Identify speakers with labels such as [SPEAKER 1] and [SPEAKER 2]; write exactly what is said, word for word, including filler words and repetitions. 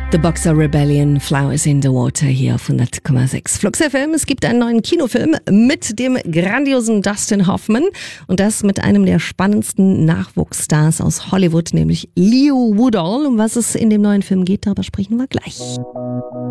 [SPEAKER 1] The Boxer Rebellion, Flowers in the Water hier auf hundert Komma sechs Flux F M. Es gibt einen neuen Kinofilm mit dem grandiosen Dustin Hoffman und das mit einem der spannendsten Nachwuchsstars aus Hollywood, nämlich Leo Woodall. Um was es in dem neuen Film geht, darüber sprechen wir gleich.